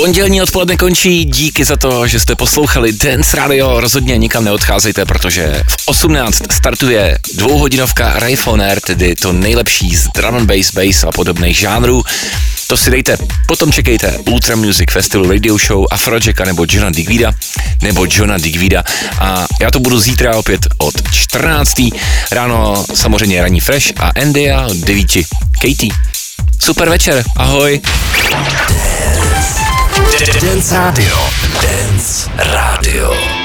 Pondělní odpoledne končí, díky za to, že jste poslouchali Dance Radio, rozhodně nikam neodcházejte, protože v 18 startuje 2hodinovka Rave on Air, tedy to nejlepší z drum and bass a podobných žánrů. To si dejte, potom čekejte Ultra Music Festival Radio Show Afrojacka nebo Johna Digvida a já to budu zítra opět od 14. ráno, samozřejmě ranní Fresh a Andy a od 9. Katie. Super večer, ahoj. Dance Radio.